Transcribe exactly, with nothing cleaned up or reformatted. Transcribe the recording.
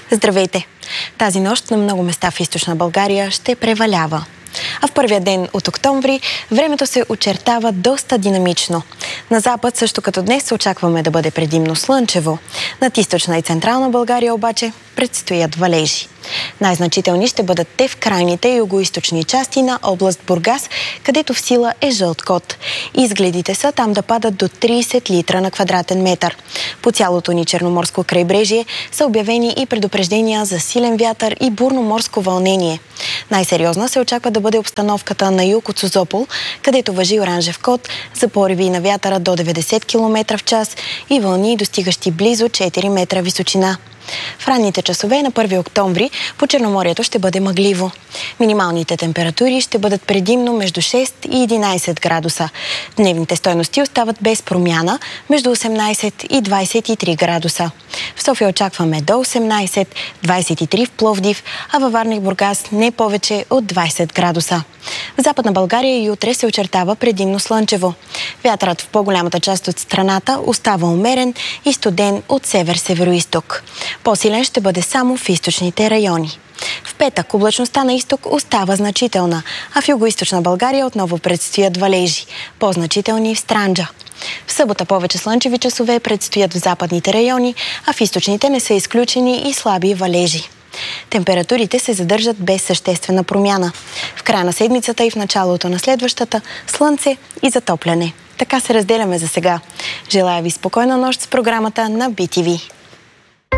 Здравейте! Тази нощ на много места в източна България ще превалява. А в първия ден от октомври времето се очертава доста динамично. На запад, също като днес, очакваме да бъде предимно слънчево. Над източна и централна България обаче предстоят валежи. Най-значителни ще бъдат те в крайните и югоизточни части на област Бургас, където в сила е жълт код. Изгледите са там да падат до трийсет литра на квадратен метър. По цялото ни черноморско крайбрежие са обявени и предупреждения за силен вятър и бурно морско вълнение. Най-сериозна се очаква да бъде обстановката на юг от Созопол, където важи оранжев код за пориви на вятъра до деветдесет километра в час и вълни, достигащи близо четири метра височина. В ранните часове на първи октомври по Черноморието ще бъде мъгливо. Минималните температури ще бъдат предимно между шест и единайсет градуса. Дневните стойности остават без промяна между осемнайсет и двайсет и три градуса. В София очакваме до осемнайсет, двайсет и три в Пловдив, а във Варна и Бургас не повече от двайсет градуса. В Западна България и утре се очертава предимно слънчево. Вятърът в по-голямата част от страната остава умерен и студен от север-североизток. По-силен ще бъде само в източните райони. В петък облачността на изток остава значителна, а в югоизточна България отново предстоят валежи, по-значителни в Странджа. В събота повече слънчеви часове предстоят в западните райони, а в източните не са изключени и слаби валежи. Температурите се задържат без съществена промяна. В края на седмицата и в началото на следващата слънце и затопляне. Така се разделяме за сега. Желая ви спокойна нощ с програмата на Би Ти Ви.